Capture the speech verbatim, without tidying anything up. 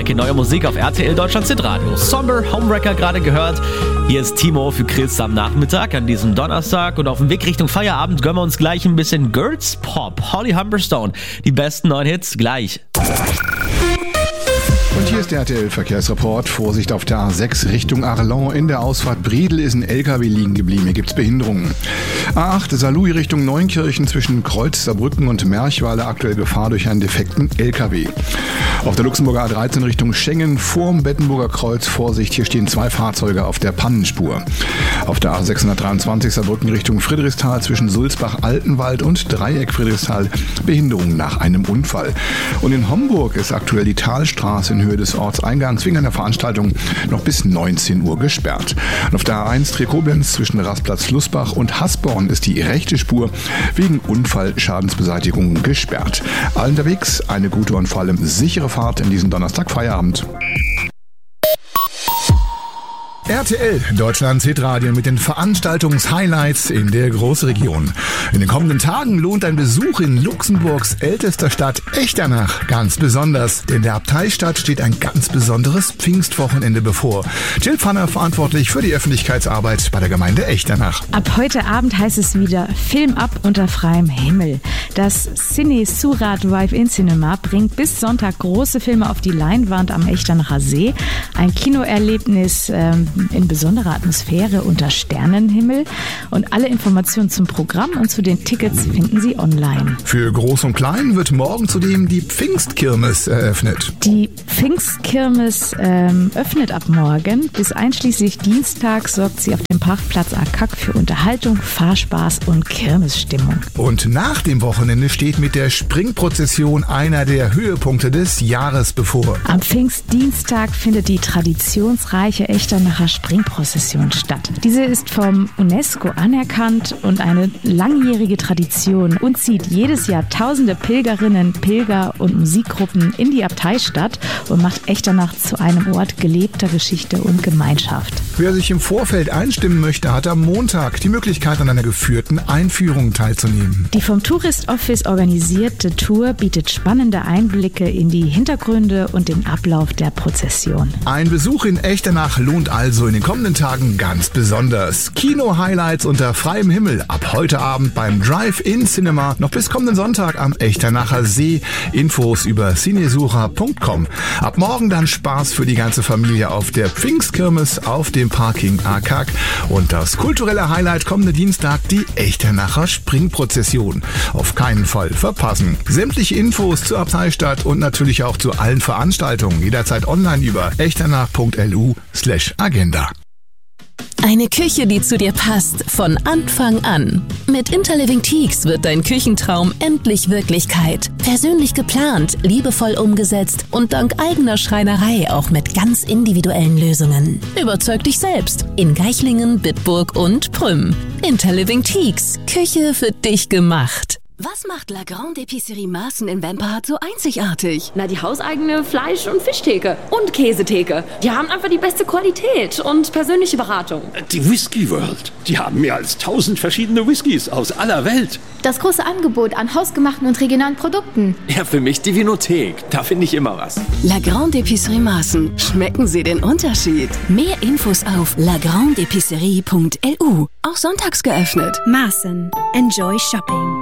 Strecke neue Musik auf R T L Deutschland Hitradio. Somber Homewrecker gerade gehört. Hier ist Timo für Chris am Nachmittag an diesem Donnerstag. Und auf dem Weg Richtung Feierabend gönnen wir uns gleich ein bisschen Girls Pop. Holly Humberstone. Die besten neuen Hits gleich. Und hier ist der R T L-Verkehrsreport. Vorsicht auf der A sechs Richtung Arlon. In der Ausfahrt Briedel ist ein L K W liegen geblieben. Hier gibt's Behinderungen. A acht Saarlouis Richtung Neunkirchen zwischen Kreuz Saarbrücken und Merchweiler aktuell Gefahr durch einen defekten L K W. Auf der Luxemburger A dreizehn Richtung Schengen vorm Bettenburger Kreuz. Vorsicht, hier stehen zwei Fahrzeuge auf der Pannenspur. Auf der A sechshundertdreiundzwanzig Saarbrücken Richtung Friedrichsthal zwischen Sulzbach-Altenwald und Dreieck Friedrichsthal Behinderung nach einem Unfall. Und in Homburg ist aktuell die Talstraße in Höhe des Ortseingangs wegen einer Veranstaltung noch bis neunzehn Uhr gesperrt. Und auf der A eins Trier-Koblenz zwischen Rastplatz Flussbach und Hasborn ist die rechte Spur wegen Unfallschadensbeseitigung gesperrt. Allen unterwegs eine gute und vor allem sichere Fahrt in diesen Donnerstag Feierabend. R T L, Deutschlands Hitradio mit den Veranstaltungs-Highlights in der Großregion. In den kommenden Tagen lohnt ein Besuch in Luxemburgs ältester Stadt Echternach ganz besonders, denn der Abteistadt steht ein ganz besonderes Pfingstwochenende bevor. Jill Pfanner verantwortlich für die Öffentlichkeitsarbeit bei der Gemeinde Echternach. Ab heute Abend heißt es wieder Film ab unter freiem Himmel. Das Cine Sura Drive-In Cinema bringt bis Sonntag große Filme auf die Leinwand am Echternacher See. Ein Kinoerlebnis ähm, in besonderer Atmosphäre unter Sternenhimmel. Und alle Informationen zum Programm und zu den Tickets finden Sie online. Für Groß und Klein wird morgen zudem die Pfingstkirmes eröffnet. Die Pfingstkirmes ähm, öffnet ab morgen. Bis einschließlich Dienstag sorgt sie auf dem Parkplatz Akak für Unterhaltung, Fahrspaß und Kirmesstimmung. Und nach dem Wochenende steht mit der Springprozession einer der Höhepunkte des Jahres bevor. Am Pfingstdienstag findet die traditionsreiche Echternacher Springprozession statt. Diese ist vom UNESCO anerkannt und eine langjährige Tradition und zieht jedes Jahr tausende Pilgerinnen, Pilger und Musikgruppen in die Abteistadt und macht Echternach zu einem Ort gelebter Geschichte und Gemeinschaft. Wer sich im Vorfeld einstimmen möchte, hat am Montag die Möglichkeit, an einer geführten Einführung teilzunehmen. Die vom Tourist Office organisierte Tour bietet spannende Einblicke in die Hintergründe und den Ablauf der Prozession. Ein Besuch in Echternach lohnt also in den kommenden Tagen ganz besonders. Kino-Highlights unter freiem Himmel ab heute Abend beim Drive-In Cinema noch bis kommenden Sonntag am Echternacher See. Infos über cinesura punkt com. Ab morgen dann Spaß für die ganze Familie auf der Pfingstkirmes auf dem Parking Akak. Und das kulturelle Highlight kommenden Dienstag, die Echternacher Springprozession. Auf keinen Fall verpassen. Sämtliche Infos zur Abteistadt und natürlich auch zu allen Veranstaltungen jederzeit online über echternach punkt l u slash agenda. Eine Küche, die zu dir passt, von Anfang an. Mit Interliving Teaks wird dein Küchentraum endlich Wirklichkeit. Persönlich geplant, liebevoll umgesetzt und dank eigener Schreinerei auch mit ganz individuellen Lösungen. Überzeug dich selbst in Geichlingen, Bitburg und Prüm. Interliving Teaks, Küche für dich gemacht. Was macht La Grande Épicerie Maaßen in Wemperhard so einzigartig? Na, die hauseigene Fleisch- und Fischtheke und Käsetheke. Die haben einfach die beste Qualität und persönliche Beratung. Die Whisky World. Die haben mehr als tausend verschiedene Whiskys aus aller Welt. Das große Angebot an hausgemachten und regionalen Produkten. Ja, für mich die Vinothek. Da finde ich immer was. La Grande Épicerie Maaßen. Schmecken Sie den Unterschied? Mehr Infos auf la grande épicerie punkt l u. Auch sonntags geöffnet. Maaßen. Enjoy shopping.